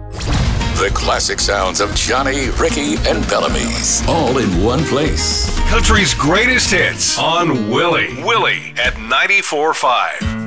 The classic sounds of Johnny, Ricky, and Bellamy's all in one place. Country's greatest hits on Willie. Willie at 94.5.